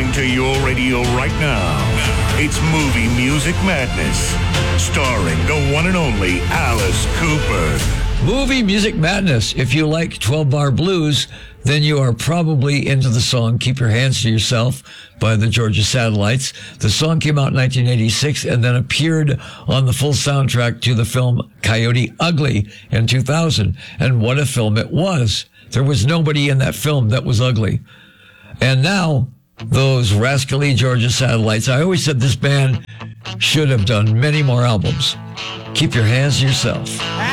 listening to your radio right now. It's Movie Music Madness, starring the one and only Alice Cooper. Movie Music Madness. If you like 12-bar blues, then you are probably into the song Keep Your Hands to Yourself by the Georgia Satellites. The song came out in 1986 and then appeared on the full soundtrack to the film Coyote Ugly in 2000. And what a film it was. There was nobody in that film that was ugly. And now, those rascally Georgia Satellites, I always said this band should have done many more albums. Keep Your Hands to Yourself.